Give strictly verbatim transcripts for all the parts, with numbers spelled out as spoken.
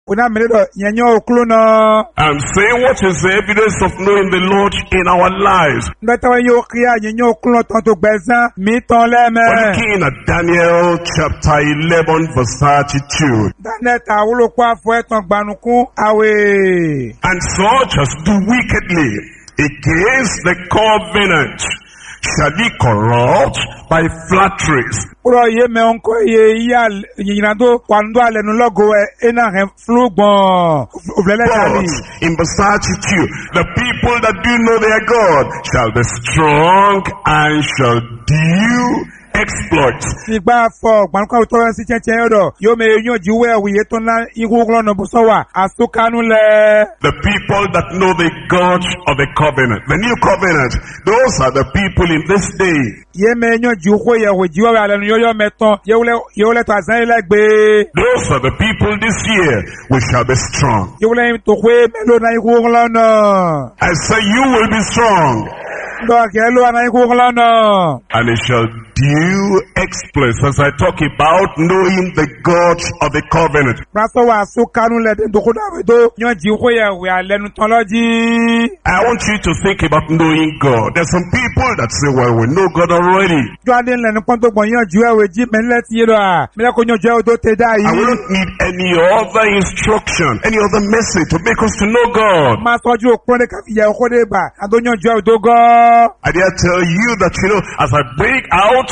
Una meledo nyenyo okluno. I'm saying, what is the evidence of knowing the Lord in our lives? Ndatawa yo kia nyenyo okluno tanto beza mi ton leme. We're looking at Daniel chapter eleven verse thirty-two. Daniel ta wulo kwa fo etan gbanuku awe. And such as do wickedly against the covenant shall be corrupt by flatteries. Uro ye me onko ye ya yinado kwando alenu logo e ena he flugbon ovlele tani. But in verse thirty-two, the people that do know their God shall be strong and shall do exploits. Igba fo gbanuka to ran si cheche yodo yo me yan jiwe wiye to na iguglo no busowa asukanu le. The people that know the God of the covenant, the new covenant, those are the people in this day. Ye me yan jiwe ye we jiwe alenu yo yo meton ye wole ye wole to azan legbe. Those are the people this year we shall be strong. Ye wole to kwe melo na iguglo no. I say you will be strong. Do akelo na iguglo no. And it shall do exploits as I talk about knowing the God of the covenant. Braso wa asukanu le de do koda we do yan jiwe ye we alenu ton loji. I want you to think about knowing God. There's some people that say, well, we know God already. Jo ade lenu pon to gbon yan jiwe we ji men let ye do a. Me la ko yan jiwe do te da yi. I don't need any other instruction, any other message to make us to know God. Ma soju okun de ka fi ye ko de ba. Ado yan jiwe do go. I dare tell you that, you know, as I bring out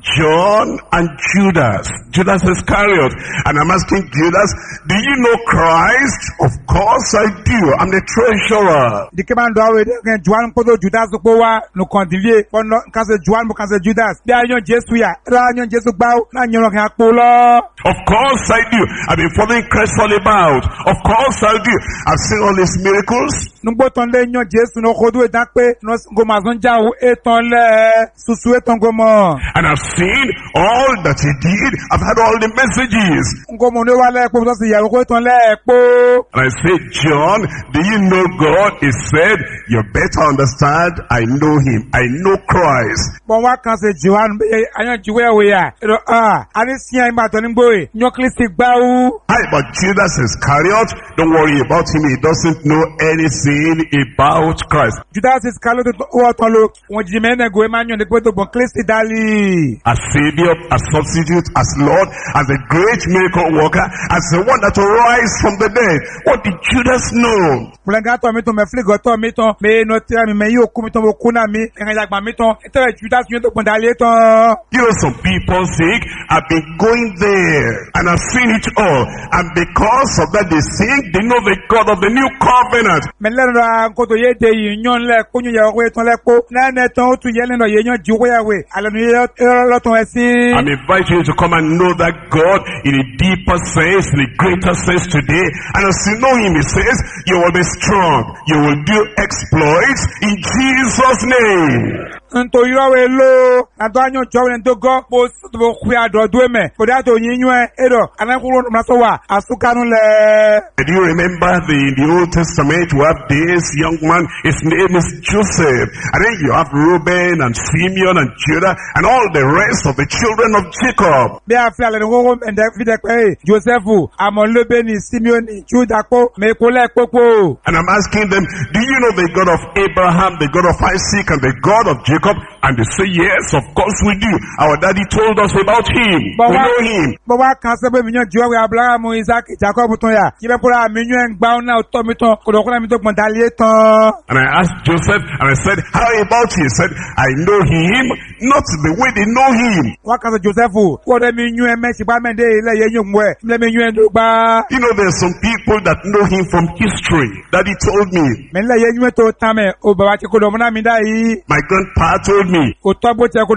John and Judas, Judas Iscariot, and I'm asking Judas, do you know Christ? Of course I do. I'm the treasurer. Di keman do awe de ken Juan ko do Judas ko wa no kondilie ko no kan se Juan mo kan se Judas. Bi ayon Jesu ya, ra ayon Jesu gba o, na yan kan apo lo. Of course I do. I've been following Christ all about. Of course I do. I've seen all these miracles. Nungbo ton le yan Jesu no ko do e dan pe no go mazon ja o eton le susu eton go mo. And I've seen all that he did. I've had all the messages. Ngo mo ne wa le po so se ya ko eton le po. And I said, John, do you know God? He said, you better understand, I know him. I know Christ. Bon wa kan se Johan be ayan jiwe we ya. Ero ah, ani si an ma to ni gbo e. Nyo Kristi gba u. Hi, but Judas Iscariot, don't worry about him. He doesn't know anything about Christ. Judas Iscariot o to lo. Won ji me na go e ma yan de pe to bon Kristi dali. As Savior, as substitute, as Lord, as a great miracle worker, as the one that will rise from the dead. What did Judas know? Pulenga to mi to me fligo to mi to me no tira mi me yo ku mi to mo kuna mi en ya gba mi to etere Judas yo to pondale to. You know, some people think, I've been going there and I've seen it all, and because of that they think they know the God of the new covenant. Me le ra ko to ye de yi nyon le ko nyu ya ko to le ko na ne to o tu ye le no ye nyon ji ko ya we ale no ye lo to esi. I'm inviting you to come and know that God in a deeper sense, in a greater sense today. And as you know him, he says, you will be strong. You will do exploits in Jesus' name. Nto yo we lo ado anyo jo we ndo go po bo ku ado do me ko da to yin yun edo anan ku ro na so wa asukanu le. Do you remember the in the Old Testament you have this young man, his name is Joseph, and then you have Reuben and Simeon and Judah and all the rest of the children of Jacob. Be a fi ale wo and fi de pe Joseph amon lobe ni Simeon ni Judah ko me ko le popo. And I'm asking them, do you know the God of Abraham, the God of Isaac, and the God of Jacob? And they say, yes, of course we do. Our daddy told us about him. But we what, know him. But what can say we know Joe Abraham, Isaac, Jacob, Toya? Give up a million bound now, Tomito, Kodokramito, Montaliato. And I asked Joseph, and I said, how about he? He said, I know him, not the way they know him. What can Joseph? What I mean, you and Messi, Batman, they lay a young way. Let me you and do ba. You know, there's some people that know him from history. Daddy told me. Men lay you to Tame, Obawati Kodomana Midai. My grandpa told me. And all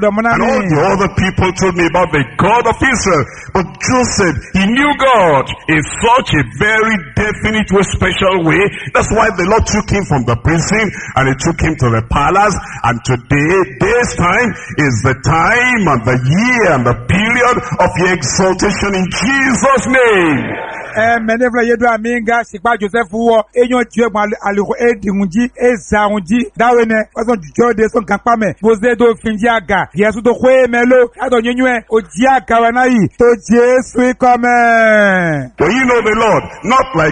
the other people told me about the God of Israel. But Joseph, he knew God in such a very definite way, special way. That's why the Lord took him from the prison and he took him to the palace. And today, this time, is the time and the year and the period of your exaltation in Jesus' name. Eh, menevla yedu aminga sikpa Joseph wo enyo tue gba aliko edinunji ezaunji dawene wason jode son kampame boze do finji aga Yesu to kwe melo ado nyenwe oji aga wanai to Jesu ikome. For you know the Lord, not like